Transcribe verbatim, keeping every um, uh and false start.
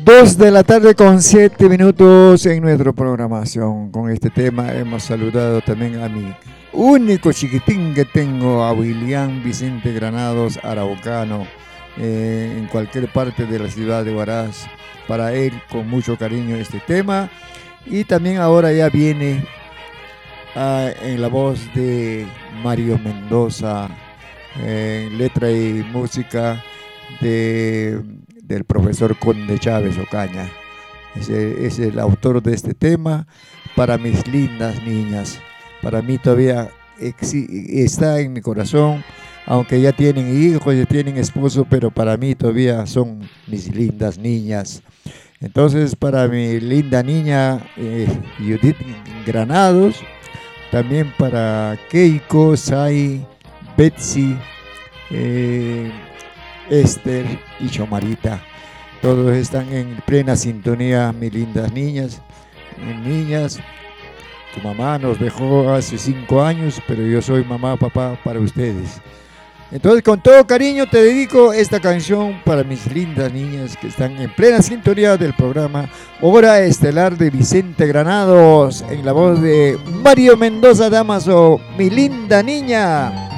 Dos de la tarde con siete minutos en nuestra programación. Con este tema hemos saludado también a mi único chiquitín que tengo, a William Vicente Granados Araucano, eh, en cualquier parte de la ciudad de Huaraz. Para él, con mucho cariño, este tema. Y también ahora ya viene ah, en la voz de Mario Mendoza, eh, letra y música de... del profesor Conde Chávez Ocaña. Es el, es el autor de este tema. Para mis lindas niñas, para mí todavía está en mi corazón, aunque ya tienen hijos, ya tienen esposo, pero para mí todavía son mis lindas niñas. Entonces, para mi linda niña eh, Judith Granados, también para Keiko, Sai, Betsy, eh, Esther y Chomarita. Todos están en plena sintonía, mis lindas niñas. Niñas, tu mamá nos dejó hace cinco años, pero yo soy mamá, papá para ustedes. Entonces, con todo cariño te dedico esta canción para mis lindas niñas que están en plena sintonía del programa Hora Estelar de Vicente Granados, en la voz de Mario Mendoza Damaso, mi linda niña.